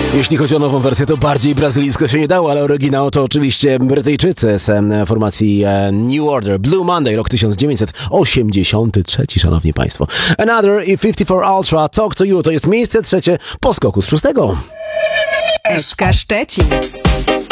Jeśli chodzi o nową wersję, to bardziej brazylijsko się nie dało, ale oryginał to oczywiście Brytyjczycy z formacji New Order. Blue Monday, rok 1983, szanowni państwo. Another i 54 Ultra, Talk to You, to jest miejsce trzecie po skoku z 6. SK Szczecin.